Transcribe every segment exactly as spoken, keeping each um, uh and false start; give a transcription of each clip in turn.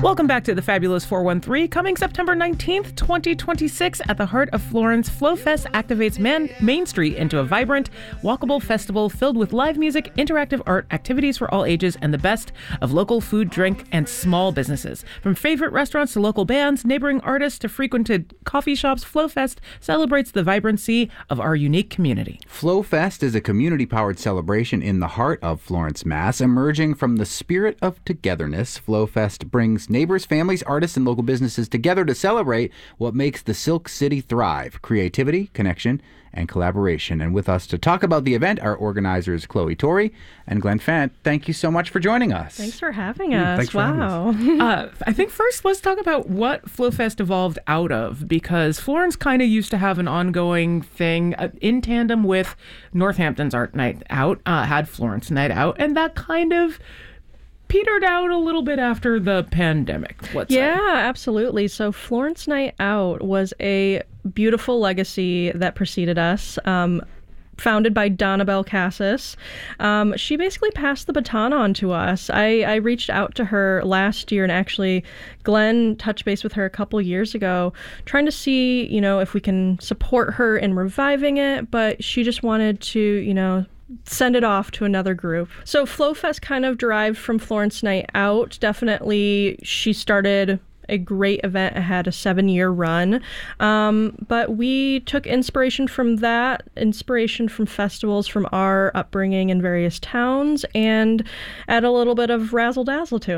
Welcome back to the Fabulous four one three. Coming September nineteenth, twenty twenty-six, at the heart of Florence, FloFest activates Man- Main Street into a vibrant, walkable festival filled with live music, interactive art, activities for all ages, and the best of local food, drink, and small businesses. From favorite restaurants to local bands, neighboring artists to frequented coffee shops, FloFest celebrates the vibrancy of our unique community. FloFest is a community-powered celebration in the heart of Florence, Mass. Emerging from the spirit of togetherness, FloFest brings neighbors, families, artists, and local businesses together to celebrate what makes the Silk City thrive: creativity, connection, and collaboration. And with us to talk about the event are organizers Chloe Torrey and Glenn Fant. Thank you so much for joining us. Thanks for having us. Thanks for wow. having us. uh, I think first let's talk about what FloFest evolved out of, because Florence kind of used to have an ongoing thing uh, in tandem with Northampton's Art Night Out, uh, had Florence Night Out, and that kind of petered out a little bit after the pandemic, let's Yeah, say. absolutely. So Florence Night Out was a beautiful legacy that preceded us. Um, founded by Donnabelle Cassis. Um, she basically passed the baton on to us. I, I reached out to her last year, and actually Glenn touched base with her a couple years ago, trying to see, you know, if we can support her in reviving it, but she just wanted to, you know, send it off to another group. So FloFest kind of derived from Florence Night Out. Definitely, she started a great event. It had a seven-year run. Um, but we took inspiration from that, inspiration from festivals from our upbringing in various towns, and add a little bit of razzle-dazzle to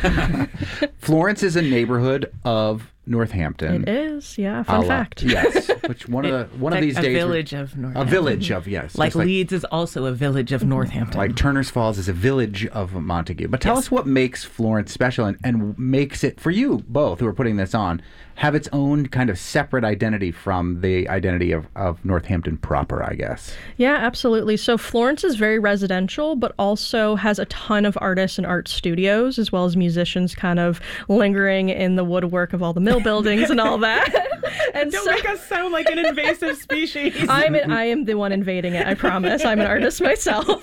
it. Florence is a neighborhood of Northampton. It is, yeah. Fun Ala- fact. Yes. Which one of the one of Like these a days village of Northampton. a village of yes, Like just like Leeds is also a village of Northampton. like Turner's Falls is a village of Montague. But tell Yes. us what makes Florence special, and, and makes it, for you both who are putting this on, have its own kind of separate identity from the identity of, of Northampton proper, I guess. Yeah, absolutely. So Florence is very residential, but also has a ton of artists and art studios, as well as musicians kind of lingering in the woodwork of all the mill buildings and all that. And Don't so make us sound like an invasive species. I'm an, I am the one invading it, I promise. I'm an artist myself.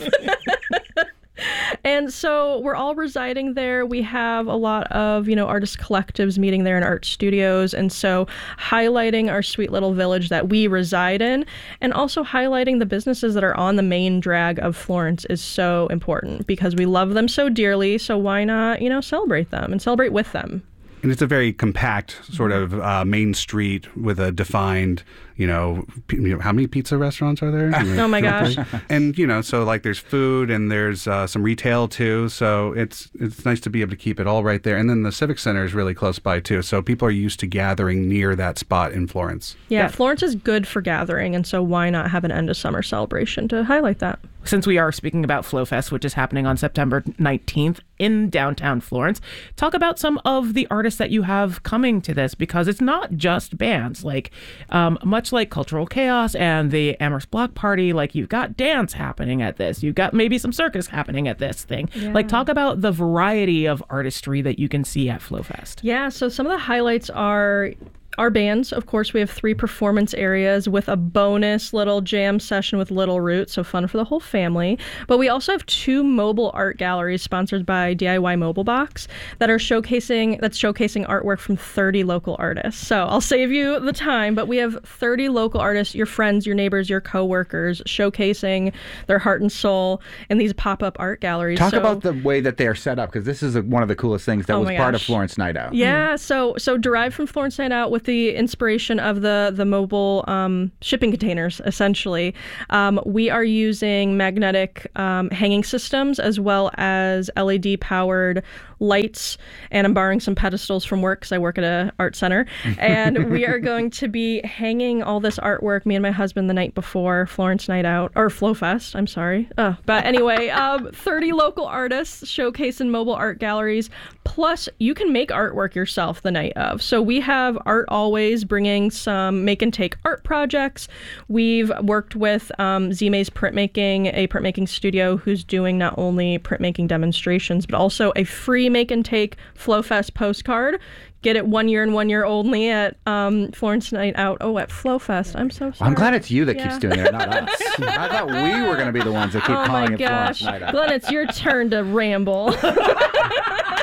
And so we're all residing there. We have a lot of, you know, artist collectives meeting there in art studios. And so highlighting our sweet little village that we reside in, and also highlighting the businesses that are on the main drag of Florence is so important, because we love them so dearly. So why not, you know, celebrate them and celebrate with them? And it's a very compact sort of uh, main street with a defined, you know, p- you know, how many pizza restaurants are there? Oh my gosh. And, you know, so like there's food and there's uh, some retail too. So it's it's nice to be able to keep it all right there. And then the Civic Center is really close by too. So people are used to gathering near that spot in Florence. Yeah, Yeah. Florence is good for gathering. And so why not have an end of summer celebration to highlight that? Since we are speaking about FloFest, which is happening on September nineteenth in downtown Florence, talk about some of the artists that you have coming to this, because it's not just bands. Like, um, much like Cultural Chaos and the Amherst Block Party, like you've got dance happening at this. You've got maybe some circus happening at this thing. Yeah. Like, talk about the variety of artistry that you can see at FloFest. Yeah, so some of the highlights are our bands. Of course, we have three performance areas with a bonus little jam session with Little Root, so fun for the whole family. But we also have two mobile art galleries sponsored by D I Y Mobile Box that are showcasing that's showcasing artwork from thirty local artists. So I'll save you the time, but we have thirty local artists, your friends, your neighbors, your coworkers, showcasing their heart and soul in these pop-up art galleries. Talk So- about the way that they're set up, because this is a, one of the coolest things that Oh was my part of gosh. Florence Night Out. Yeah, so so derived from Florence Night Out with the inspiration of the the mobile um, shipping containers, essentially. Um, we are using magnetic um, hanging systems as well as L E D powered lights, and I'm borrowing some pedestals from work because I work at a art center. And we are going to be hanging all this artwork, me and my husband, the night before Florence Night Out, or FloFest, I'm sorry. Oh, but anyway, um, thirty local artists showcased in mobile art galleries. Plus, you can make artwork yourself the night of. So we have Art Always bringing some make and take art projects. We've worked with um, Z-Maze Printmaking, a printmaking studio who's doing not only printmaking demonstrations, but also a free make and take FloFest postcard. Get it one year and one year only at um, Florence Night Out. Oh, at FloFest. I'm so sorry. I'm glad it's you that Yeah. keeps doing it, not us. I thought we were going to be the ones that keep Oh calling my it Florence gosh. Night Out. Glenn, it's your turn to ramble.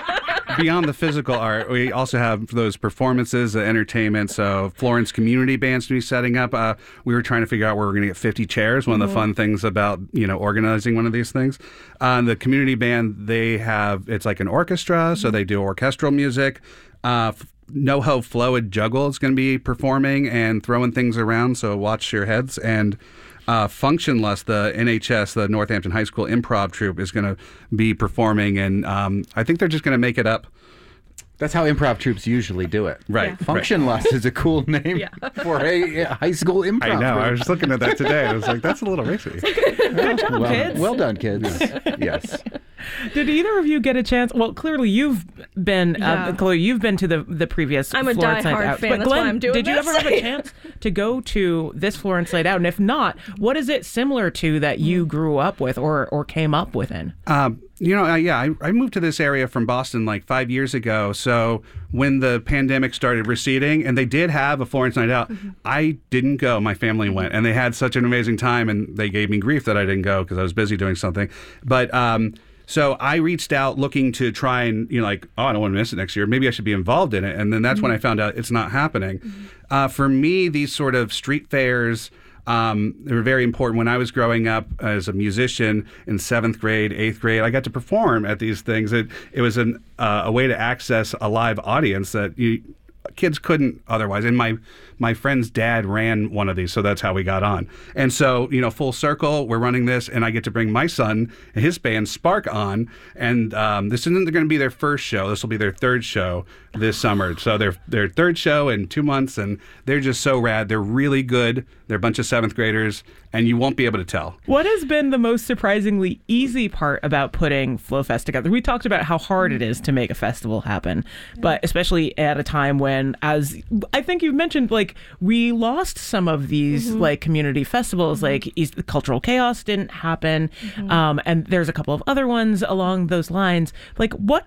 beyond the physical art, we also have those performances, the entertainment. So Florence Community Band's going to be setting up. Uh, we were trying to figure out where we're going to get fifty chairs. One mm-hmm. of the fun things about, you know, organizing one of these things. Uh, the community band, they have, it's like an orchestra, mm-hmm. so they do orchestral music. Uh, NoHo Flow and Juggle is going to be performing and throwing things around, so watch your heads. And uh, Functionless, the N H S, the Northampton High School Improv Troupe, is going to be performing, and um, I think they're just going to make it up. That's how improv troupes usually do it. Right. Yeah. Functionless right. is a cool name yeah. for a, a high school improv I know. troupe. I was just looking at that today. I was like, that's a little racy. Good job, well, kids. Well done, kids. Yes. Did either of you get a chance? Well, clearly you've been. Yeah. Uh, Chloe, you've been to the the previous. I'm a Florence Night diehard Out. fan. But That's Glenn, why I'm doing did you this. ever have a chance to go to this Florence Night Out? And if not, what is it similar to that you grew up with or or came up within? Um, you know, uh, yeah, I, I moved to this area from Boston like five years ago. So when the pandemic started receding, and they did have a Florence Night Out, mm-hmm. I didn't go. My family went, and they had such an amazing time, and they gave me grief that I didn't go because I was busy doing something. But um, so I reached out looking to try and, you know, like, oh, I don't want to miss it next year. Maybe I should be involved in it. And then that's mm-hmm. when I found out it's not happening. Mm-hmm. Uh, for me, these sort of street fairs, Um, they were very important. When I was growing up as a musician in seventh grade, eighth grade, I got to perform at these things. It it was an, uh, a way to access a live audience that you, kids couldn't otherwise. And my my friend's dad ran one of these, so that's how we got on. And so, you know, full circle, we're running this, and I get to bring my son and his band Spark on. And um, this isn't going to be their first show. This will be their third show this summer. So their their third show in two months, and they're just so rad. They're really good. They're a bunch of seventh graders, and you won't be able to tell. What has been the most surprisingly easy part about putting FlowFest together? We talked about how hard it is to make a festival happen, but especially at a time when, as I think you've mentioned, like, we lost some of these mm-hmm. like community festivals, mm-hmm. like East, Cultural Chaos didn't happen, mm-hmm. um, and there's a couple of other ones along those lines. Like, what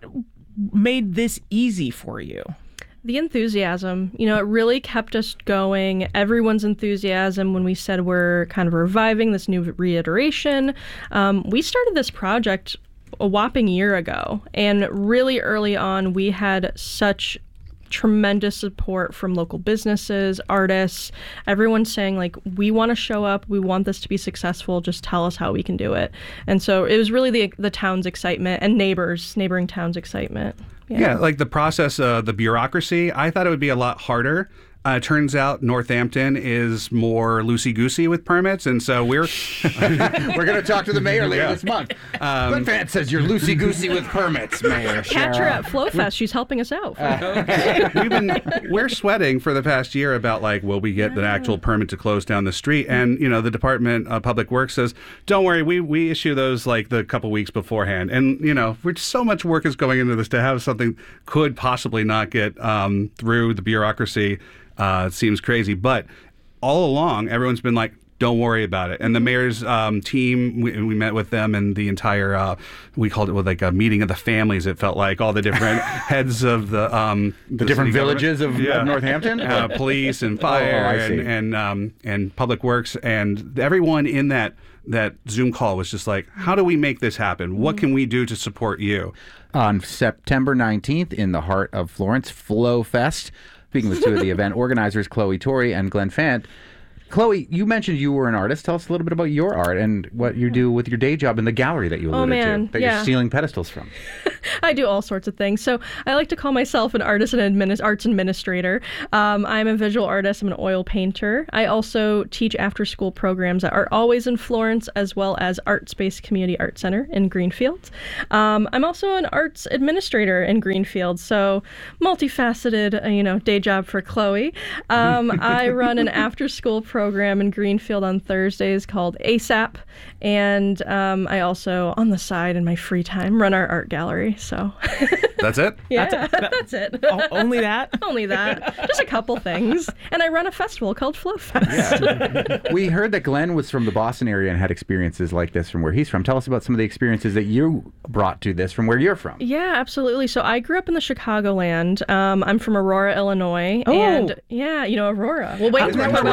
made this easy for you? The enthusiasm, you know, it really kept us going. Everyone's enthusiasm when we said we're kind of reviving this new reiteration. Um, we started this project a whopping year ago, and really early on, we had such tremendous support from local businesses, artists, everyone saying, like, we want to show up, we want this to be successful, just tell us how we can do it. And so it was really the the town's excitement and neighbors, neighboring towns' excitement. Yeah, yeah like the process, uh, the bureaucracy, I thought it would be a lot harder. Uh, turns out Northampton is more loosey-goosey with permits, and so we're... we're going to talk to the mayor later yeah. this month. Um, Glenn Fant says you're loosey-goosey with permits, Mayor. Catch her at FlowFest. She's helping us out. Uh, we've been, we're sweating for the past year about, like, will we get the actual permit to close down the street? And, you know, the Department of Public Works says, don't worry, we, we issue those, like, the couple weeks beforehand. And, you know, we're, so much work is going into this to have something could possibly not get um, through the bureaucracy. Uh, it seems crazy, but all along, everyone's been like, don't worry about it. And the mayor's um, team, we, we met with them, and the entire, uh, we called it with like a meeting of the families. It felt like all the different heads of the um, the, the different villages of, yeah. of Northampton, uh, police and fire oh, and and, um, and public works, and everyone in that that Zoom call was just like, how do we make this happen? What can we do to support you? On September nineteenth, in the heart of Florence, FlowFest. Speaking with two of the event organizers, Chloe Torrey and Glenn Fant. Chloe, you mentioned you were an artist. Tell us a little bit about your art and what you do with your day job in the gallery that you alluded oh, man. to, that yeah. you're stealing pedestals from. I do all sorts of things. So I like to call myself an artist and admin- arts administrator. Um, I'm a visual artist. I'm an oil painter. I also teach after-school programs at Art Always in Florence, as well as Art Space Community Art Center in Greenfield. Um, I'm also an arts administrator in Greenfield, so multifaceted, uh, you know, day job for Chloe. Um, I run an after-school program in Greenfield on Thursdays called ASAP, and um, I also, on the side in my free time, run our art gallery. So that's it. Yeah, that's it. that's it. Oh, only that. Only that. Just a couple things, and I run a festival called FlowFest. Yeah. We heard that Glenn was from the Boston area and had experiences like this from where he's from. Tell us about some of the experiences that you brought to this from where you're from. Yeah, absolutely. So I grew up in the Chicagoland. Um, I'm from Aurora, Illinois, oh. and yeah, you know Aurora. Well, wait, That's we're where talking about Wayne's Wayne's World.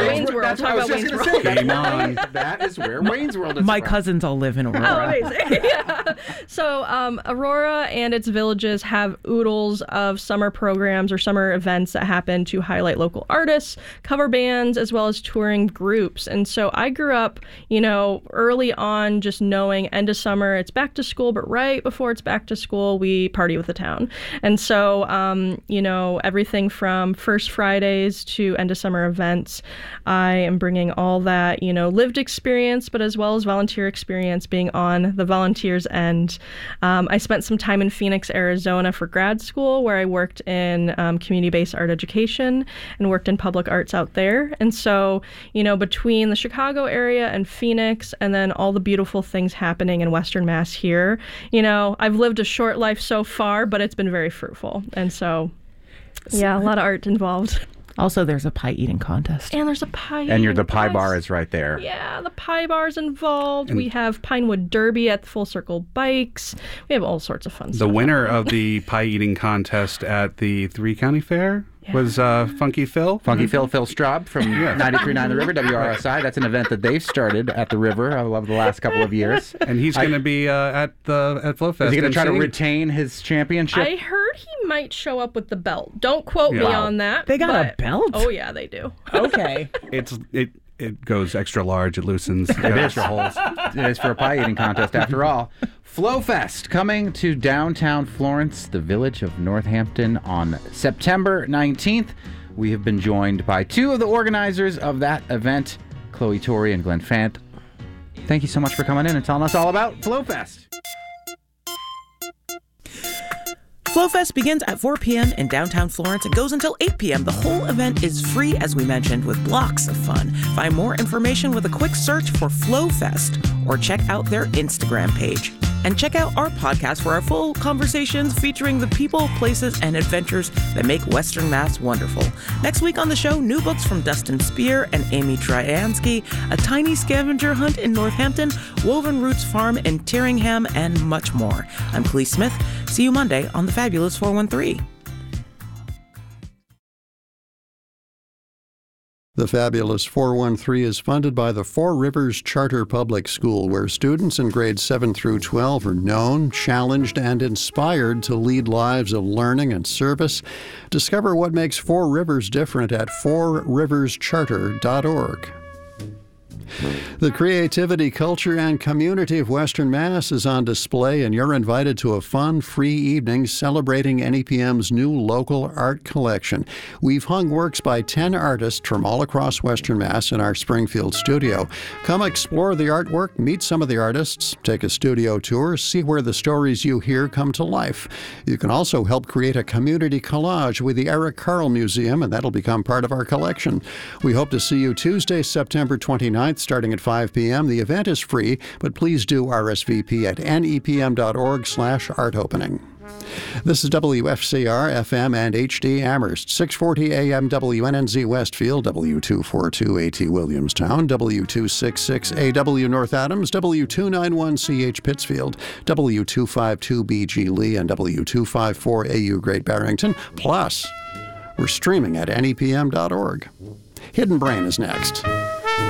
want to talk I was about just Wayne's gonna World. say, Game on. that is where Wayne's World is My from. cousins all live in Oh, Aurora. amazing. yeah. So um, Aurora and its villages have oodles of summer programs or summer events that happen to highlight local artists, cover bands, as well as touring groups. And so I grew up, you know, early on just knowing end of summer, it's back to school, but right before it's back to school, we party with the town. And so, um, you know, everything from First Fridays to end of summer events, I am bringing all that, you know, lived experience, but as well as volunteer experience being on the volunteers end. Um, I spent some time in Phoenix, Arizona for grad school where I worked in um, community-based art education and worked in public arts out there. And so, you know, between the Chicago area and Phoenix and then all the beautiful things happening in Western Mass here, you know, I've lived a short life so far, but it's been very fruitful. And so, yeah, a lot of art involved. Also, there's a pie eating contest. And there's a pie. And you're the pie contest. bar is right there. Yeah, the pie bar's involved. We have Pinewood Derby at the Full Circle Bikes. We have all sorts of fun The stuff. winner of the pie eating contest at the Three County Fair was uh, Funky Phil. Funky Phil, Phil Straub from ninety-three point nine The River, W R S I. That's an event that they've started at the River I love the last couple of years. And he's going to be uh, at the at FlowFest. Is he going to try to M C. retain his championship? I heard he might show up with the belt. Don't quote me Wow. on that. They got a but- belt? Oh, yeah, they do. Okay. It's it it goes extra large. It loosens It is. extra holes. It is for a pie eating contest after all. FlowFest coming to downtown Florence, the village of Northampton on September nineteenth. We have been joined by two of the organizers of that event, Chloe Torrey and Glenn Fant. Thank you so much for coming in and telling us all about FlowFest. FlowFest begins at four p.m. in downtown Florence and goes until eight p.m. The whole event is free, as we mentioned, with blocks of fun. Find more information with a quick search for FlowFest or check out their Instagram page. And check out our podcast for our full conversations featuring the people, places, and adventures that make Western Mass wonderful. Next week on the show, new books from Dustin Spear and Amy Dryansky, a tiny scavenger hunt in Northampton, Woven Roots Farm in Tyringham, and much more. I'm Clee Smith. See you Monday on the Fabulous four one three. The Fabulous four one three is funded by the Four Rivers Charter Public School, where students in grades seven through twelve are known, challenged, and inspired to lead lives of learning and service. Discover what makes Four Rivers different at four rivers charter dot org. The creativity, culture, and community of Western Mass is on display, and you're invited to a fun, free evening celebrating N E P M's new local art collection. We've hung works by ten artists from all across Western Mass in our Springfield studio. Come explore the artwork, meet some of the artists, take a studio tour, see where the stories you hear come to life. You can also help create a community collage with the Eric Carle Museum, and that'll become part of our collection. We hope to see you Tuesday, September twenty-ninth, starting at five p.m. The event is free, but please do R S V P at N E P M dot org slash art opening. This is W F C R F M and H D Amherst, six forty A M W N N Z Westfield, W two forty-two A T Williamstown, W two sixty-six A W North Adams, W two ninety-one C H Pittsfield, W two fifty-two B G Lee, and W two fifty-four A U Great Barrington. Plus, we're streaming at N E P M dot org. Hidden Brain is next.